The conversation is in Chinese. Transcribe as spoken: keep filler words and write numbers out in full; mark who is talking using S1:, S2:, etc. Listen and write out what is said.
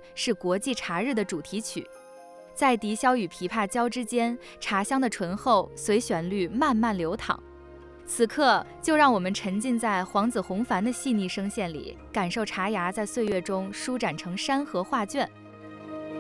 S1: 是国际茶日的主题曲。在笛箫与琵琶交织间，茶香的醇厚随旋律慢慢流淌。此刻，就让我们沉浸在黄子弘凡的细腻声线里，感受茶芽在岁月中舒展成山河画卷。